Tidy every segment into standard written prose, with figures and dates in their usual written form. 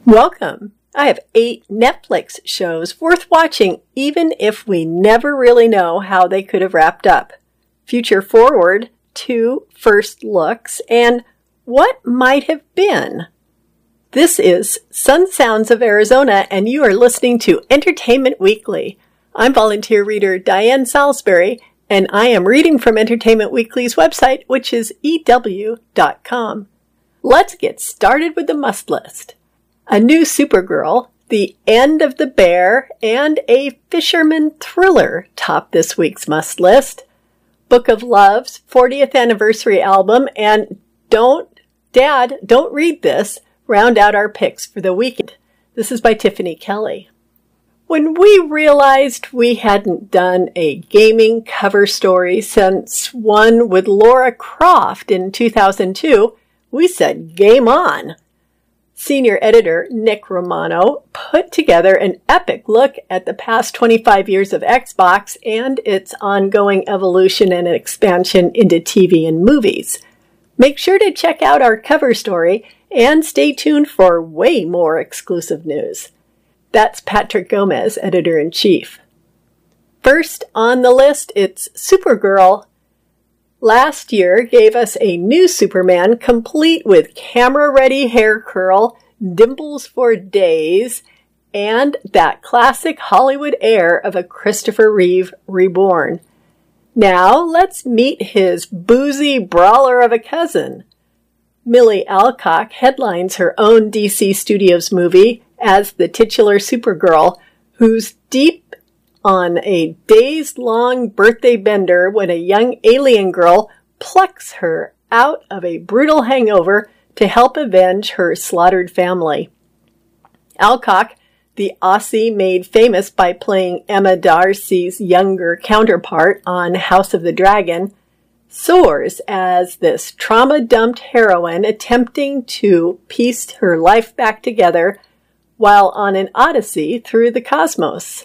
Welcome! I have 8 Netflix shows worth watching even if we never really know how they could have wrapped up. Future Forward, 2 first looks, and what might have been. This is Sun Sounds of Arizona, and you are listening to Entertainment Weekly. I'm volunteer reader Diane Salisbury, and I am reading from Entertainment Weekly's website, which is ew.com. Let's get started with the must list. A new Supergirl, The End of the Bear, and a fisherman thriller top this week's must list. Book of Love's 40th anniversary album, and don't read this, round out our picks for the weekend. This is by Tiffany Kelly. When we realized we hadn't done a gaming cover story since one with Lara Croft in 2002, we said game on. Senior editor Nick Romano put together an epic look at the past 25 years of Xbox and its ongoing evolution and expansion into TV and movies. Make sure to check out our cover story and stay tuned for way more exclusive news. That's Patrick Gomez, editor-in-chief. First on the list, it's Supergirl. Last year gave us a new Superman complete with camera-ready hair curl, dimples for days, and that classic Hollywood air of a Christopher Reeve reborn. Now let's meet his boozy brawler of a cousin. Millie Alcock headlines her own DC Studios movie as the titular Supergirl, who's deep on a days-long birthday bender when a young alien girl plucks her out of a brutal hangover to help avenge her slaughtered family. Alcock, the Aussie made famous by playing Emma Darcy's younger counterpart on House of the Dragon, soars as this trauma-dumped heroine attempting to piece her life back together while on an odyssey through the cosmos.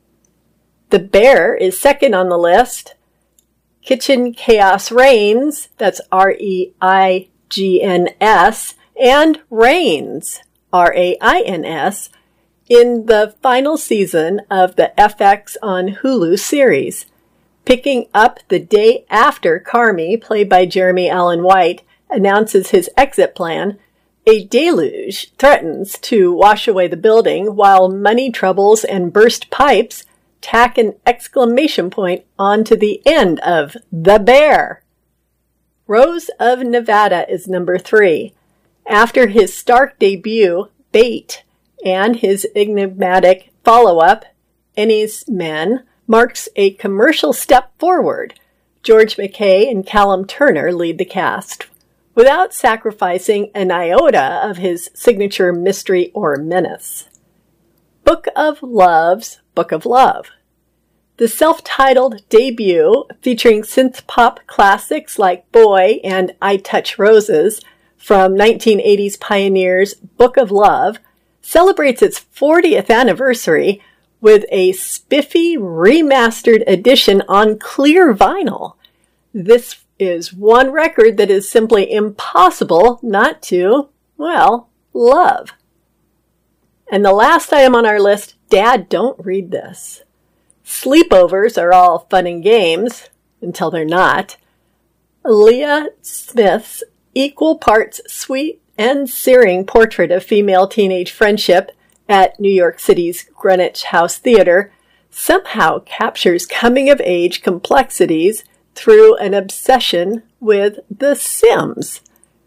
The Bear is second on the list. Kitchen Chaos Reigns, that's Reigns, and Reigns, Rains, in the final season of the FX on Hulu series. Picking up the day after Carmy, played by Jeremy Allen White, announces his exit plan, a deluge threatens to wash away the building while money troubles and burst pipes tack an exclamation point onto the end of The Bear. Rose of Nevada is number 3. After his stark debut, Bait, and his enigmatic follow-up, Ennie's Men, marks a commercial step forward. George McKay and Callum Turner lead the cast, without sacrificing an iota of his signature mystery or menace. Book of Love's Book of Love. The self-titled debut, featuring synth-pop classics like Boy and I Touch Roses from 1980s pioneers Book of Love, celebrates its 40th anniversary with a spiffy remastered edition on clear vinyl. This is one record that is simply impossible not to, love. And the last item on our list, Dad, don't read this. Sleepovers are all fun and games, until they're not. Leah Smith's equal parts sweet and searing portrait of female teenage friendship at New York City's Greenwich House Theater somehow captures coming-of-age complexities through an obsession with The Sims.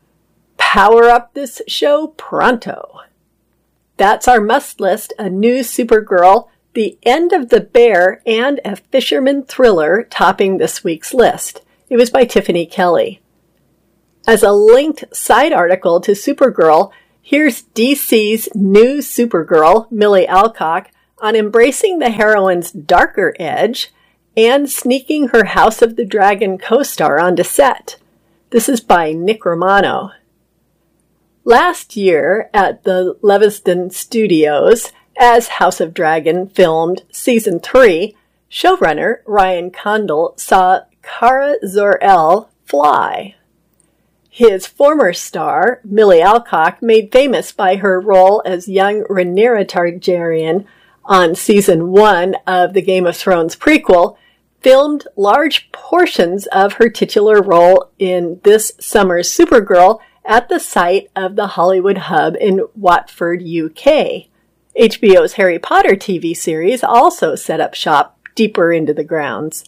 Power up this show pronto. That's our must list, a new Supergirl, The End of the Bear, and a fisherman thriller topping this week's list. It was by Tiffany Kelly. As a linked side article to Supergirl, here's DC's new Supergirl, Millie Alcock, on embracing the heroine's darker edge and sneaking her House of the Dragon co-star onto set. This is by Nick Romano. Last year at the Leavesden Studios, as House of Dragon filmed Season 3, showrunner Ryan Condal saw Kara Zor-El fly. His former star, Millie Alcock, made famous by her role as young Rhaenyra Targaryen on season 1 of the Game of Thrones prequel, filmed large portions of her titular role in this summer's Supergirl at the site of the Hollywood Hub in Watford, UK. HBO's Harry Potter TV series also set up shop deeper into the grounds.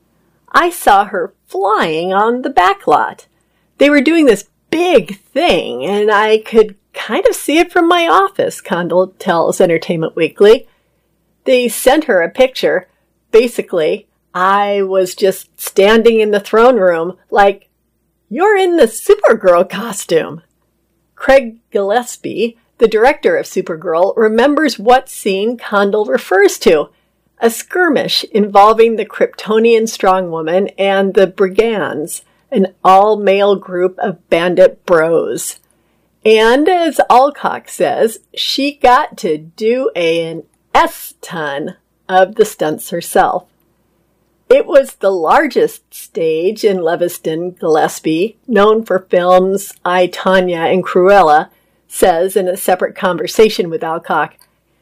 I saw her flying on the backlot. They were doing this big thing, and I could kind of see it from my office, Condell tells Entertainment Weekly. They sent her a picture. Basically, I was just standing in the throne room like, "You're in the Supergirl costume." Craig Gillespie, the director of Supergirl, remembers what scene Condell refers to: a skirmish involving the Kryptonian strongwoman and the Brigands, an all-male group of bandit bros. And as Alcock says, she got to do an S-ton of the stunts herself. It was the largest stage in Leviston, Gillespie, known for films I, Tonya, and Cruella, says in a separate conversation with Alcock.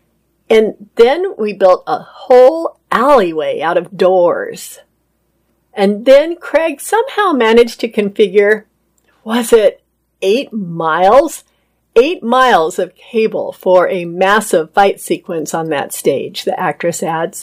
And then we built a whole alleyway out of doors. And then Craig somehow managed to configure, was it 8 miles? 8 miles of cable for a massive fight sequence on that stage, the actress adds.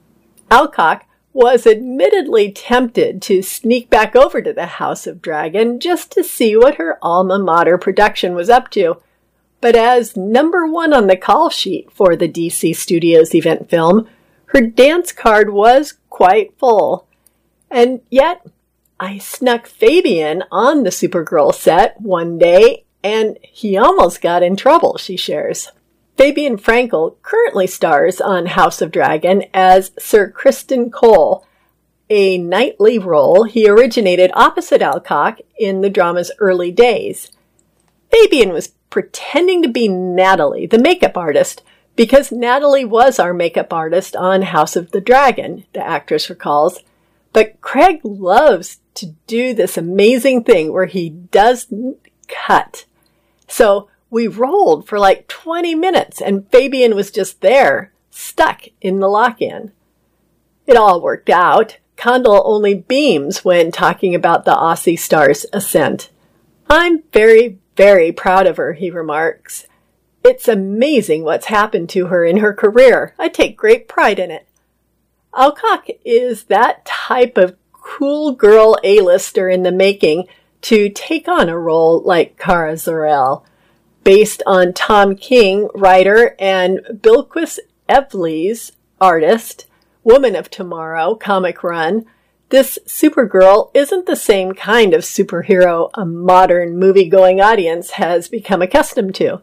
Alcock was admittedly tempted to sneak back over to the House of Dragon just to see what her alma mater production was up to. But as number 1 on the call sheet for the DC Studios event film, her dance card was quite full. And yet, I snuck Fabian on the Supergirl set one day, and he almost got in trouble, she shares. Fabian Frankel currently stars on House of Dragon as Sir Criston Cole, a nightly role he originated opposite Alcock in the drama's early days. Fabian was pretending to be Natalie, the makeup artist, because Natalie was our makeup artist on House of the Dragon, the actress recalls. But Craig loves to do this amazing thing where he doesn't cut. So we rolled for like 20 minutes and Fabian was just there, stuck in the lock-in. It all worked out. Condell only beams when talking about the Aussie star's ascent. "I'm very, very proud of her," he remarks. "It's amazing what's happened to her in her career. I take great pride in it." Alcock is that type of cool girl A-lister in the making to take on a role like Kara Zor-El. Based on Tom King, writer, and Bilquis Evely's artist, Woman of Tomorrow comic run, this Supergirl isn't the same kind of superhero a modern movie-going audience has become accustomed to.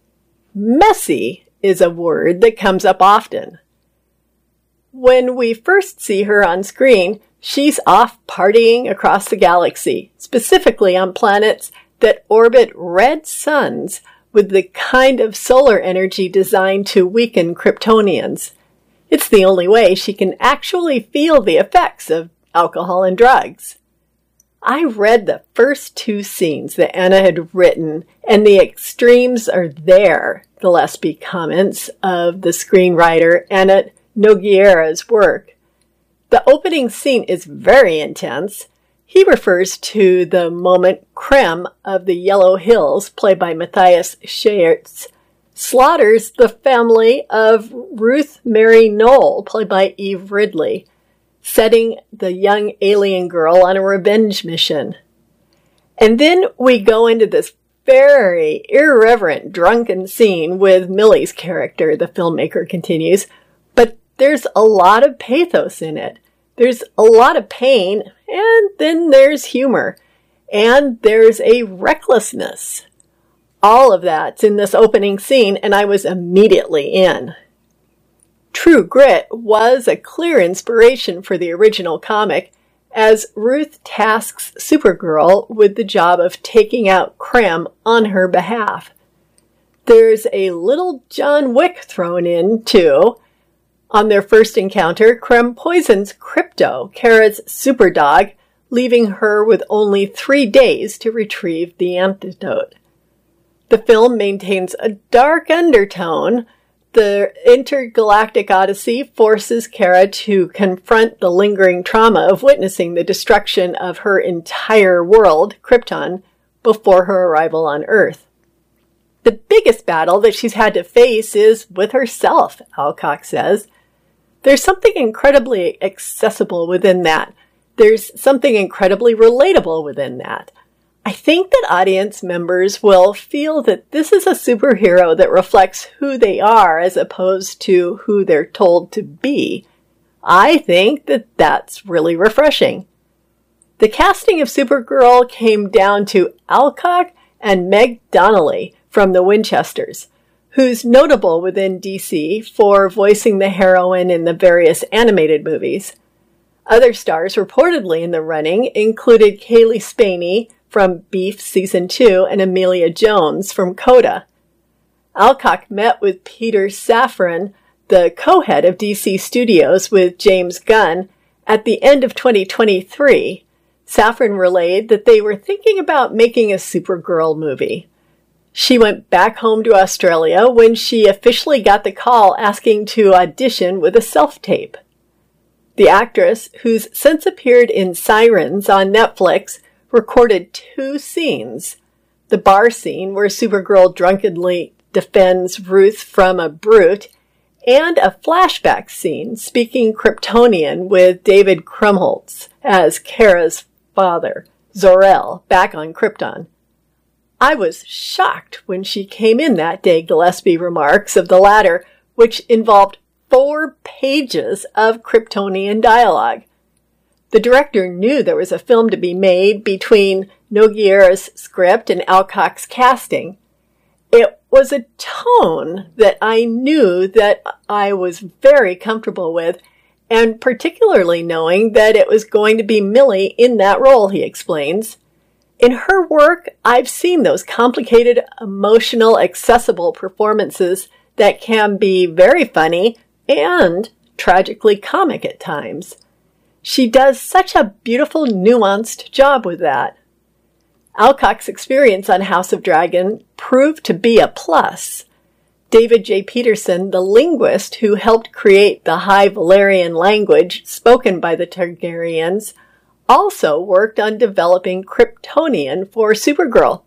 Messy is a word that comes up often. When we first see her on screen, she's off partying across the galaxy, specifically on planets that orbit red suns with the kind of solar energy designed to weaken Kryptonians. It's the only way she can actually feel the effects of alcohol and drugs. I read the first 2 scenes that Anna had written, and the extremes are there, Gillespie comments of the screenwriter Anna Nogueira's work. The opening scene is very intense. He refers to the moment Krem of the Yellow Hills, played by Matthias Schertz, slaughters the family of Ruth Mary Knoll, played by Eve Ridley, setting the young alien girl on a revenge mission. And then we go into this very irreverent, drunken scene with Millie's character, the filmmaker continues, but there's a lot of pathos in it. There's a lot of pain, and then there's humor, and there's a recklessness. All of that's in this opening scene, and I was immediately in. True Grit was a clear inspiration for the original comic, as Ruth tasks Supergirl with the job of taking out Krem on her behalf. There's a little John Wick thrown in, too. On their first encounter, Krem poisons Krypto, Kara's superdog, leaving her with only 3 days to retrieve the antidote. The film maintains a dark undertone. The intergalactic odyssey forces Kara to confront the lingering trauma of witnessing the destruction of her entire world, Krypton, before her arrival on Earth. The biggest battle that she's had to face is with herself, Alcock says. There's something incredibly accessible within that. There's something incredibly relatable within that. I think that audience members will feel that this is a superhero that reflects who they are as opposed to who they're told to be. I think that that's really refreshing. The casting of Supergirl came down to Alcock and Meg Donnelly from the Winchesters, who's notable within DC for voicing the heroine in the various animated movies. Other stars reportedly in the running included Kaylee Spaney from Beef Season 2 and Amelia Jones from CODA. Alcock met with Peter Safran, the co-head of DC Studios with James Gunn, at the end of 2023. Safran relayed that they were thinking about making a Supergirl movie. She went back home to Australia when she officially got the call asking to audition with a self-tape. The actress, who's since appeared in Sirens on Netflix, recorded 2 scenes. The bar scene where Supergirl drunkenly defends Ruth from a brute, and a flashback scene speaking Kryptonian with David Krumholtz as Kara's father, Zor-El, back on Krypton. I was shocked when she came in that day, Gillespie remarks of the latter, which involved 4 pages of Kryptonian dialogue. The director knew there was a film to be made between Nogueira's script and Alcock's casting. It was a tone that I knew that I was very comfortable with, and particularly knowing that it was going to be Millie in that role, he explains. In her work, I've seen those complicated, emotional, accessible performances that can be very funny and tragically comic at times. She does such a beautiful, nuanced job with that. Alcock's experience on House of Dragon proved to be a plus. David J. Peterson, the linguist who helped create the High Valyrian language spoken by the Targaryens, also worked on developing Kryptonian for Supergirl.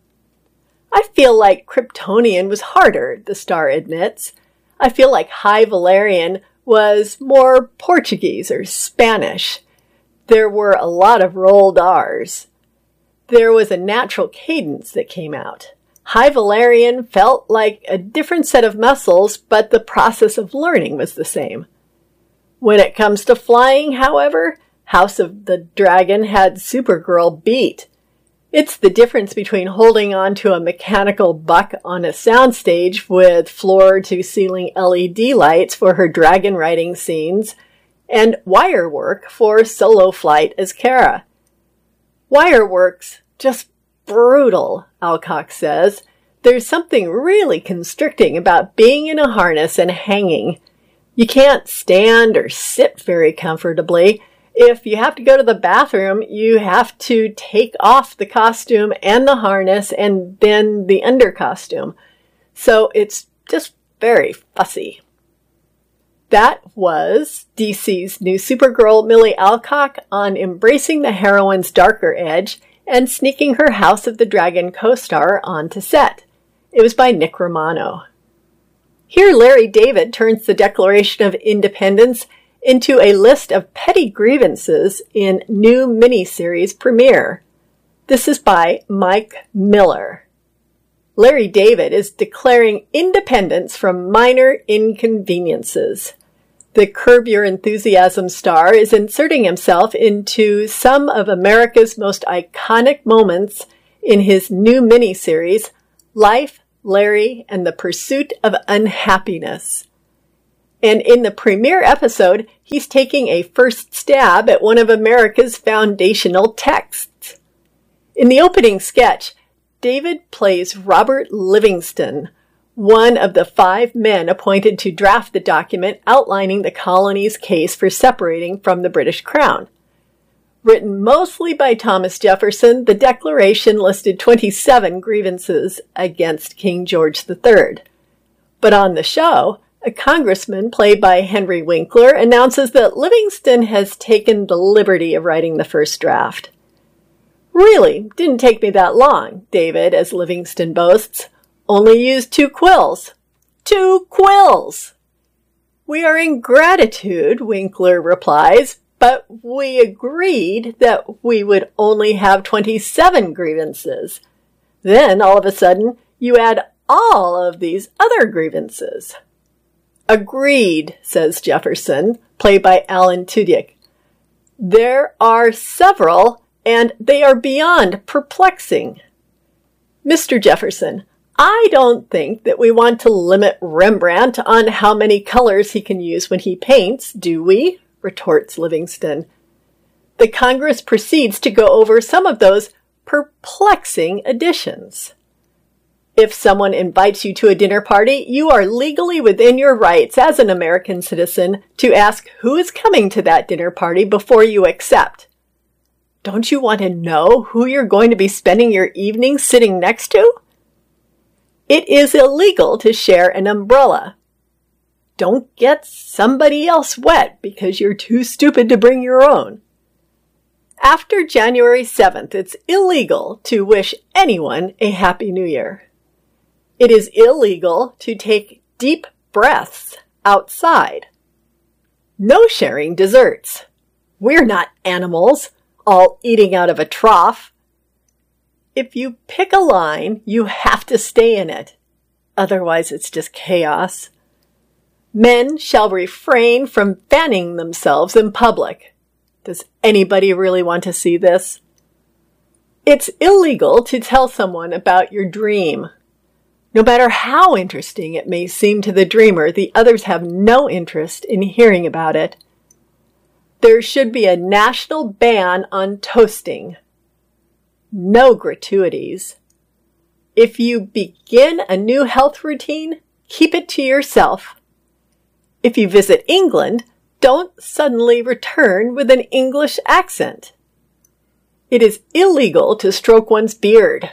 I feel like Kryptonian was harder, the star admits. I feel like High Valyrian was more Portuguese or Spanish. There were a lot of rolled R's. There was a natural cadence that came out. High Valyrian felt like a different set of muscles, but the process of learning was the same. When it comes to flying, however, House of the Dragon had Supergirl beat. It's the difference between holding on to a mechanical buck on a soundstage with floor-to-ceiling LED lights for her dragon riding scenes and wire work for solo flight as Kara. Wire work's just brutal, Alcock says. There's something really constricting about being in a harness and hanging. You can't stand or sit very comfortably. If you have to go to the bathroom, you have to take off the costume and the harness and then the under costume. So it's just very fussy. That was DC's new Supergirl, Millie Alcock, on embracing the heroine's darker edge and sneaking her House of the Dragon co-star onto set. It was by Nick Romano. Here, Larry David turns the Declaration of Independence into a list of petty grievances in new miniseries premiere. This is by Mike Miller. Larry David is declaring independence from minor inconveniences. The Curb Your Enthusiasm star is inserting himself into some of America's most iconic moments in his new miniseries, Life, Larry, and the Pursuit of Unhappiness. And in the premiere episode, he's taking a first stab at one of America's foundational texts. In the opening sketch, David plays Robert Livingston, one of the 5 men appointed to draft the document outlining the colony's case for separating from the British Crown. Written mostly by Thomas Jefferson, the Declaration listed 27 grievances against King George III. But on the show, a congressman played by Henry Winkler announces that Livingston has taken the liberty of writing the first draft. Really, didn't take me that long, David, as Livingston boasts. Only used 2 quills. 2 quills! We are in gratitude, Winkler replies, but we agreed that we would only have 27 grievances. Then, all of a sudden, you add all of these other grievances. Agreed, says Jefferson, played by Alan Tudyk. There are several, and they are beyond perplexing. Mr. Jefferson, I don't think that we want to limit Rembrandt on how many colors he can use when he paints, do we? Retorts Livingston. The Congress proceeds to go over some of those perplexing additions. If someone invites you to a dinner party, you are legally within your rights as an American citizen to ask who is coming to that dinner party before you accept. Don't you want to know who you're going to be spending your evening sitting next to? It is illegal to share an umbrella. Don't get somebody else wet because you're too stupid to bring your own. After January 7th, it's illegal to wish anyone a Happy New Year. It is illegal to take deep breaths outside. No sharing desserts. We're not animals, all eating out of a trough. If you pick a line, you have to stay in it. Otherwise, it's just chaos. Men shall refrain from fanning themselves in public. Does anybody really want to see this? It's illegal to tell someone about your dream. No matter how interesting it may seem to the dreamer, the others have no interest in hearing about it. There should be a national ban on toasting. No gratuities. If you begin a new health routine, keep it to yourself. If you visit England, don't suddenly return with an English accent. It is illegal to stroke one's beard.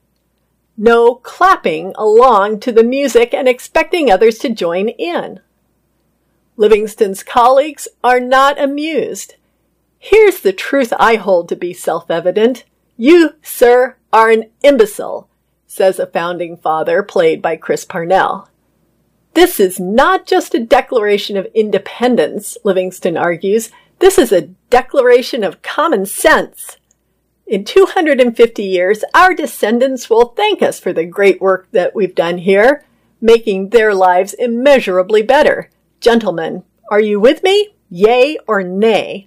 No clapping along to the music and expecting others to join in. Livingston's colleagues are not amused. Here's the truth I hold to be self-evident. You, sir, are an imbecile, says a founding father played by Chris Parnell. This is not just a declaration of independence, Livingston argues. This is a declaration of common sense. In 250 years, our descendants will thank us for the great work that we've done here, making their lives immeasurably better. Gentlemen, are you with me? Yea or nay?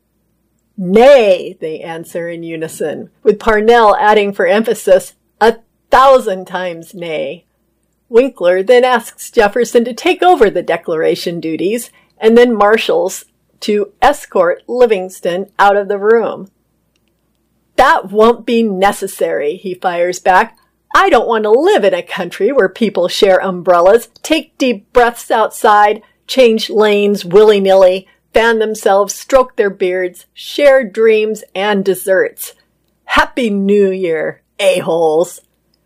Nay, they answer in unison, with Parnell adding for emphasis, 1,000 times nay. Winkler then asks Jefferson to take over the declaration duties and then marshals to escort Livingston out of the room. That won't be necessary, he fires back. I don't want to live in a country where people share umbrellas, take deep breaths outside, change lanes willy-nilly, fan themselves, stroke their beards, share dreams and desserts. Happy New Year, a-holes.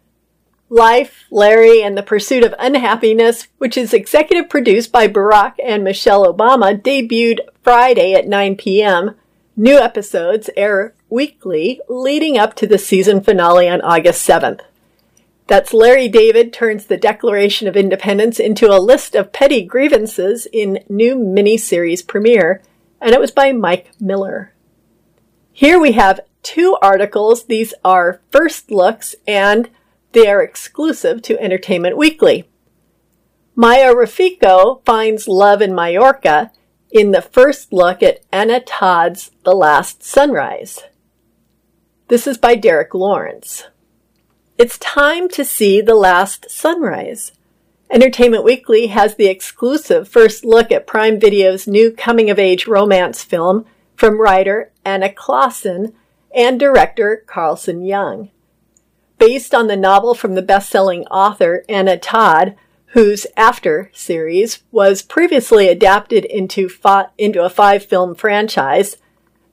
Life, Larry, and the Pursuit of Unhappiness, which is executive produced by Barack and Michelle Obama, debuted Friday at 9 p.m. New episodes air weekly leading up to the season finale on August 7th. That's Larry David turns the Declaration of Independence into a list of petty grievances in new miniseries premiere, and it was by Mike Miller. Here we have 2 articles. These are first looks, and they are exclusive to Entertainment Weekly. Maya Rafico finds love in Majorca in the first look at Anna Todd's The Last Sunrise. This is by Derek Lawrence. It's time to see The Last Sunrise. Entertainment Weekly has the exclusive first look at Prime Video's new coming-of-age romance film from writer Anna Clausen and director Carlson Young. Based on the novel from the best-selling author Anna Todd, whose After series was previously adapted into a 5-film franchise,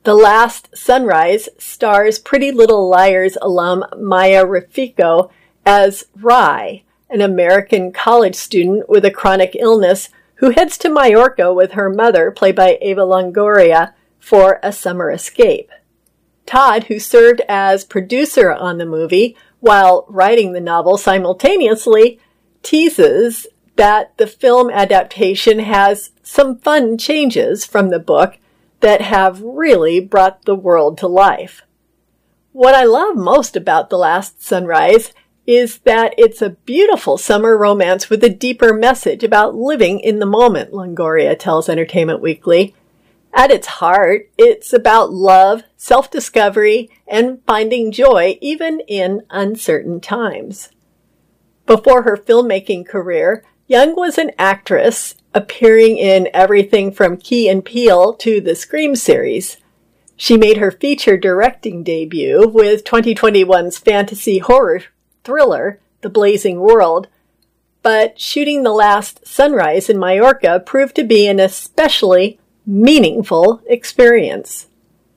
The Last Sunrise stars Pretty Little Liars alum Maya Rafiko as Rye, an American college student with a chronic illness who heads to Majorca with her mother, played by Eva Longoria, for a summer escape. Todd, who served as producer on the movie while writing the novel simultaneously, teases that the film adaptation has some fun changes from the book that have really brought the world to life. What I love most about The Last Sunrise is that it's a beautiful summer romance with a deeper message about living in the moment, Longoria tells Entertainment Weekly. At its heart, it's about love, self-discovery, and finding joy even in uncertain times. Before her filmmaking career, Young was an actress, appearing in everything from Key and Peele to the Scream series. She made her feature directing debut with 2021's fantasy horror thriller, The Blazing World, but shooting The Last Sunrise in Majorca proved to be an especially meaningful experience.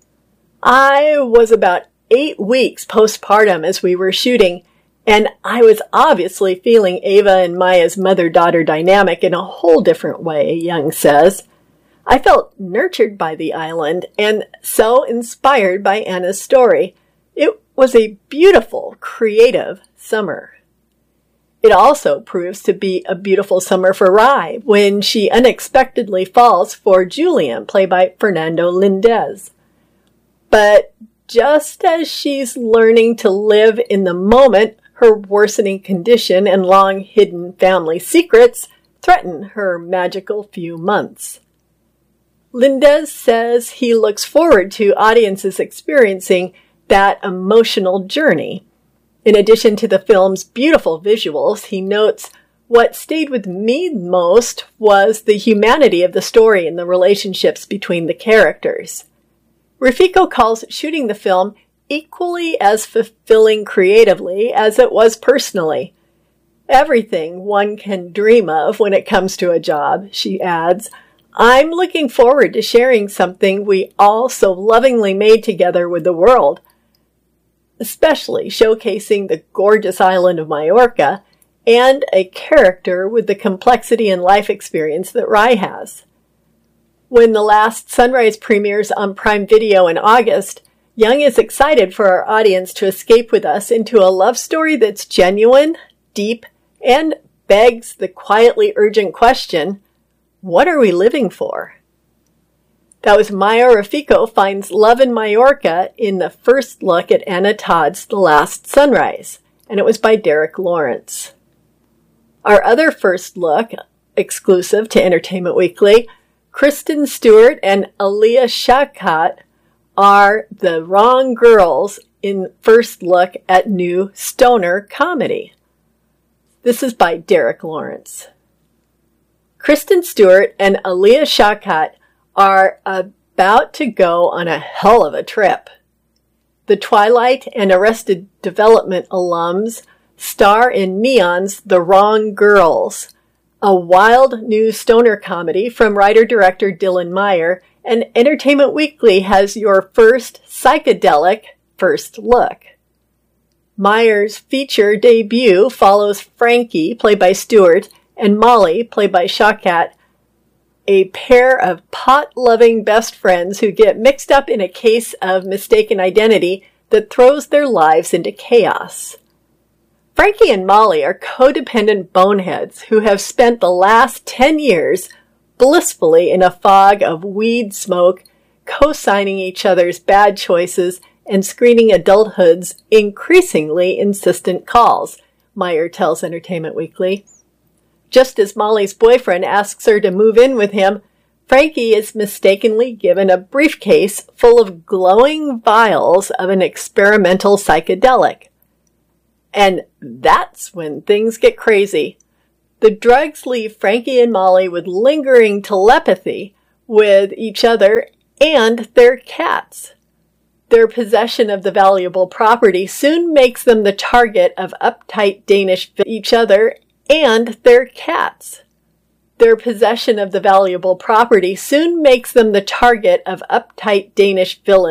I was about 8 weeks postpartum as we were shooting, and I was obviously feeling Ava and Maya's mother-daughter dynamic in a whole different way, Young says. I felt nurtured by the island and so inspired by Anna's story. It was a beautiful, creative summer. It also proves to be a beautiful summer for Rye when she unexpectedly falls for Julian, played by Fernando Lindez. But just as she's learning to live in the moment, her worsening condition and long-hidden family secrets threaten her magical few months. Lindez says he looks forward to audiences experiencing that emotional journey. In addition to the film's beautiful visuals, he notes, "What stayed with me most was the humanity of the story and the relationships between the characters." Rafiko calls shooting the film equally as fulfilling creatively as it was personally. "Everything one can dream of when it comes to a job," she adds. "I'm looking forward to sharing something we all so lovingly made together with the world, especially showcasing the gorgeous island of Majorca and a character with the complexity and life experience that Rye has." When The Last Sunrise premieres on Prime Video in August, Young is excited for our audience to escape with us into a love story that's genuine, deep, and begs the quietly urgent question, what are we living for? That was Maya Rafiko finds love in Majorca in the first look at Anna Todd's The Last Sunrise, and it was by Derek Lawrence. Our other first look, exclusive to Entertainment Weekly, Kristen Stewart and Alia Shawkat are the wrong girls in first look at new stoner comedy. This is by Derek Lawrence. Kristen Stewart and Alia Shawkat are about to go on a hell of a trip. The Twilight and Arrested Development alums star in Neon's The Wrong Girls, a wild new stoner comedy from writer-director Dylan Meyer, and Entertainment Weekly has your first psychedelic first look. Meyer's feature debut follows Frankie, played by Stewart, and Molly, played by Shawkat, a pair of pot-loving best friends who get mixed up in a case of mistaken identity that throws their lives into chaos. Frankie and Molly are codependent boneheads who have spent the last 10 years blissfully in a fog of weed smoke, co-signing each other's bad choices and screening adulthood's increasingly insistent calls, Meyer tells Entertainment Weekly. Just as Molly's boyfriend asks her to move in with him, Frankie is mistakenly given a briefcase full of glowing vials of an experimental psychedelic. And that's when things get crazy. The drugs leave Frankie and Molly with lingering telepathy with each other and their cats. Their possession of the valuable property soon makes them the target of uptight Danish each other and their cats. Their possession of the valuable property soon makes them the target of uptight Danish villains